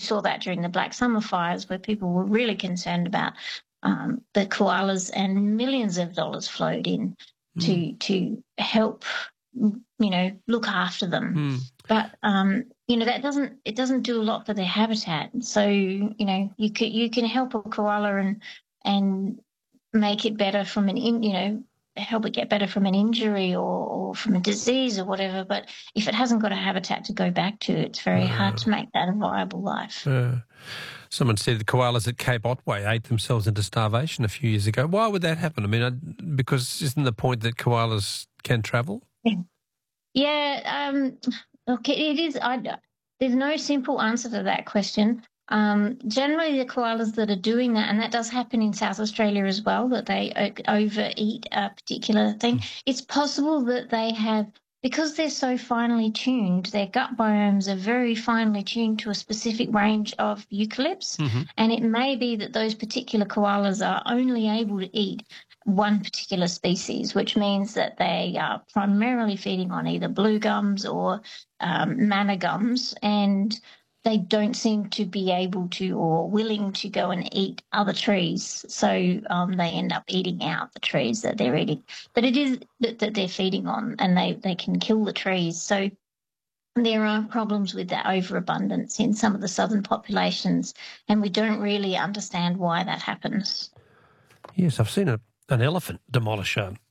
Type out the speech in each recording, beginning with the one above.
saw that during the Black Summer fires, where people were really concerned about the koalas, and millions of dollars flowed in to help, look after them. But that doesn't do a lot for their habitat. So you can help a koala and make it better from help it get better from an injury or from a disease or whatever. But if it hasn't got a habitat to go back to, it's very hard to make that a viable life. Someone said the koalas at Cape Otway ate themselves into starvation a few years ago. Why would that happen? I mean, because isn't the point that koalas can travel? Yeah. Look, it is. There's no simple answer to that question. Generally, the koalas that are doing that, and that does happen in South Australia as well, that they overeat a particular thing. It's possible that they have, because they're so finely tuned, their gut biomes are very finely tuned to a specific range of eucalypts, and it may be that those particular koalas are only able to eat one particular species, which means that they are primarily feeding on either blue gums or manna gums, and they don't seem to be able to or willing to go and eat other trees. So they end up eating out the trees that they're eating. But it is that they're feeding on, and they can kill the trees. So there are problems with that overabundance in some of the southern populations, and we don't really understand why that happens. Yes, I've seen an elephant demolish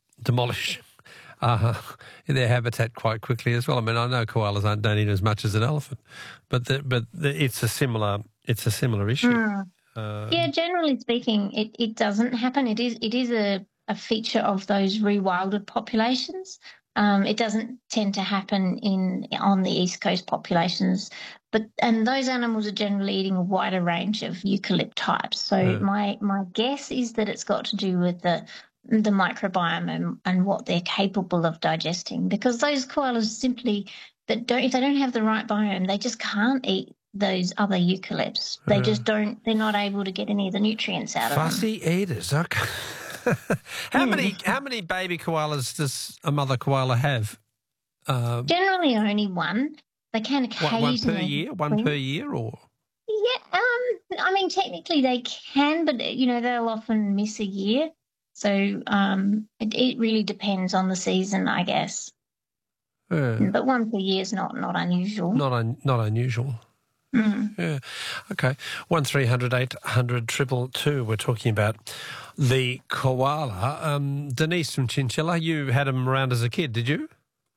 their habitat quite quickly as well. I mean, I know koalas don't eat as much as an elephant, but it's a similar issue. Yeah, generally speaking, it doesn't happen. It is a feature of those rewilded populations. It doesn't tend to happen on the East Coast populations, and those animals are generally eating a wider range of eucalypt types. So my guess is that it's got to do with the microbiome and what they're capable of digesting, because those koalas simply if they don't have the right biome, they just can't eat those other eucalypts. They just don't. They're not able to get any of the nutrients out of them. Fussy eaters. Okay. How many baby koalas does a mother koala have? Generally, only one. They can occasionally one per year, or? Yeah. I mean, technically they can, but they'll often miss a year. So it really depends on the season, I guess. But one per year is not unusual. Not unusual. Yeah. Okay. 1300 800 222. We're talking about the koala. Denise from Chinchilla, you had him around as a kid, did you?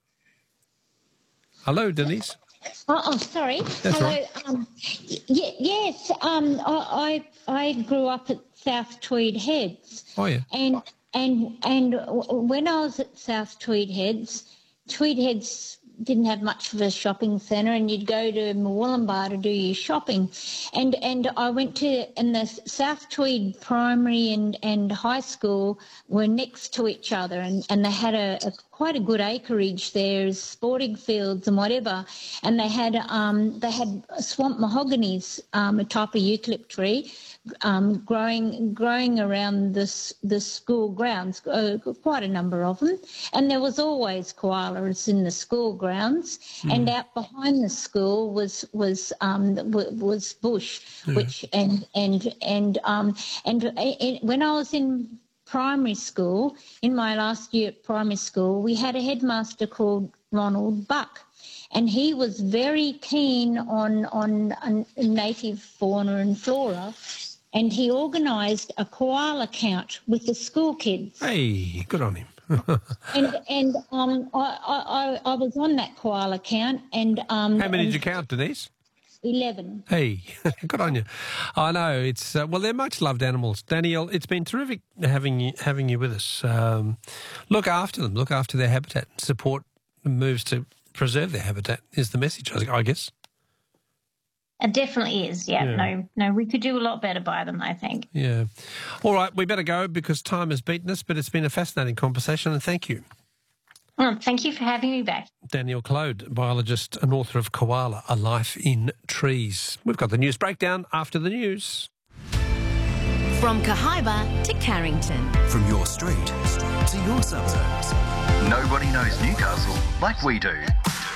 Hello, Denise. Oh, sorry. That's Hello. Right. Yes. I grew up at South Tweed Heads. Oh yeah. And when I was at South Tweed Heads didn't have much of a shopping centre, and you'd go to Murwillumbah to do your shopping. And I went to, and the South Tweed Primary and High School were next to each other, and they had quite a good acreage there, sporting fields and whatever. And they had swamp mahoganies, a type of eucalypt tree, growing around the school grounds, quite a number of them. And there was always koalas in the school grounds, and out behind the school was bush, which and when I was in primary school, in my last year at primary school, we had a headmaster called Ronald Buck, and he was very keen on native fauna and flora, and he organised a koala count with the school kids. Hey, good on him. and I was on that koala count, and how many did you count, Denise? 11. Hey, good on you. I know it's they're much loved animals. Danielle, it's been terrific having you with us. Look after them, look after their habitat, support moves to preserve their habitat is the message, I guess. It definitely is, yeah. No, we could do a lot better by them, I think. Yeah. All right, we better go because time has beaten us, but it's been a fascinating conversation, and thank you. Well, thank you for having me back. Danielle Clode, biologist and author of Koala, A Life in Trees. We've got the news breakdown after the news. From Cahaiba to Carrington. From your street to your suburbs. Nobody knows Newcastle like we do.